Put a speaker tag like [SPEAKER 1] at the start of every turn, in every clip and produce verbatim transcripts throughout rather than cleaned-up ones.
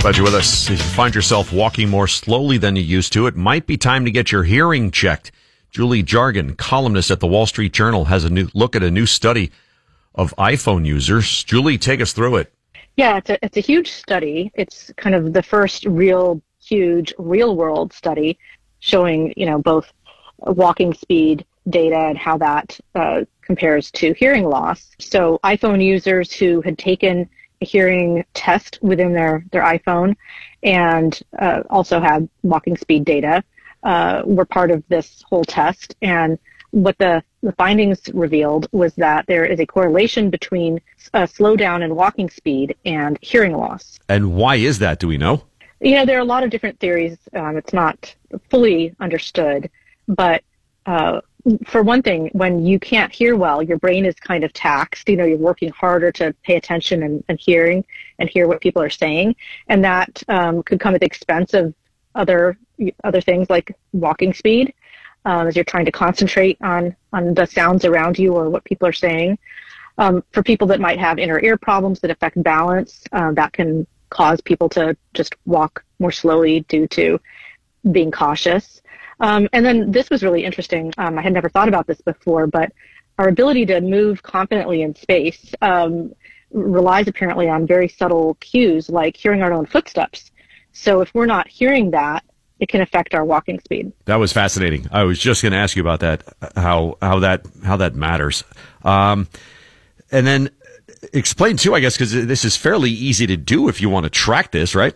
[SPEAKER 1] Glad you're with us. If you find yourself walking more slowly than you used to, it might be time to get your hearing checked. Julie Jargon, columnist at the Wall Street Journal, has a new look at a new study of iPhone users. Julie, take us through it.
[SPEAKER 2] Yeah, it's a, it's a huge study. It's kind of the first real huge real world study showing, you know, both walking speed data and how that uh, compares to hearing loss. So iPhone users who had taken a hearing test within their, their iPhone and uh, also had walking speed data uh, were part of this whole test. And what the, the findings revealed was that there is a correlation between a slowdown in walking speed and hearing loss.
[SPEAKER 1] And why is that? Do we know?
[SPEAKER 2] You know, there are a lot of different theories. Um, it's not fully understood, but uh, for one thing, when you can't hear well, your brain is kind of taxed. You know, you're working harder to pay attention and, and hearing and hear what people are saying. And that um, could come at the expense of other other things like walking speed, um, as you're trying to concentrate on, on the sounds around you or what people are saying. Um, for people that might have inner ear problems that affect balance, uh, that can cause people to just walk more slowly due to being cautious. Um, and then this was really interesting. Um, I had never thought about this before, but our ability to move confidently in space um, relies apparently on very subtle cues like hearing our own footsteps. So if we're not hearing that, it can affect our walking speed.
[SPEAKER 1] That was fascinating. I was just going to ask you about that, how how that how that matters. Um, and then explain too, I guess, because this is fairly easy to do if you want to track this, right?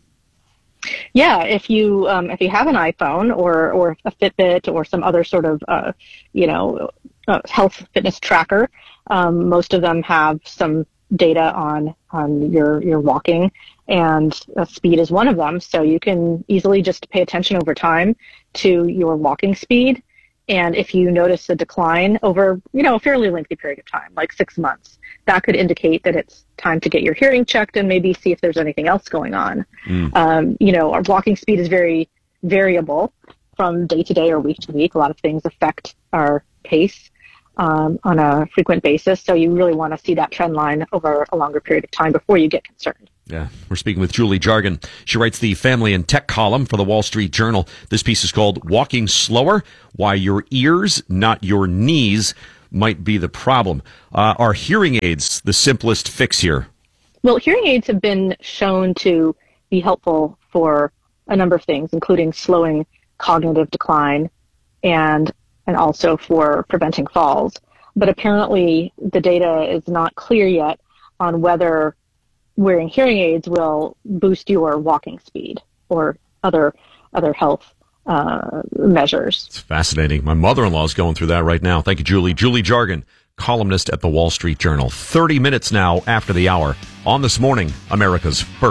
[SPEAKER 2] Yeah, if you um, if you have an iPhone or or a Fitbit or some other sort of uh, you know uh, health fitness tracker, um, most of them have some data on on your your walking, and uh, speed is one of them. So you can easily just pay attention over time to your walking speed, and if you notice a decline over you know a fairly lengthy period of time, like six months, that could indicate that it's time to get your hearing checked and maybe see if there's anything else going on. Mm. Um, you know, our walking speed is very variable from day to day or week to week. A lot of things affect our pace um, on a frequent basis. So you really want to see that trend line over a longer period of time before you get concerned.
[SPEAKER 1] Yeah, we're speaking with Julie Jargon. She writes the family and tech column for the Wall Street Journal. This piece is called Walking Slower, Why Your Ears, Not Your Knees, Might Be the Problem. Uh, are hearing aids the simplest fix here?
[SPEAKER 2] Well, hearing aids have been shown to be helpful for a number of things, including slowing cognitive decline and and also for preventing falls. But apparently the data is not clear yet on whether wearing hearing aids will boost your walking speed or other other health uh, measures.
[SPEAKER 1] It's fascinating. My mother-in-law is going through that right now. Thank you, Julie. Julie Jargon, columnist at the Wall Street Journal. thirty minutes now after the hour on This Morning, America's First.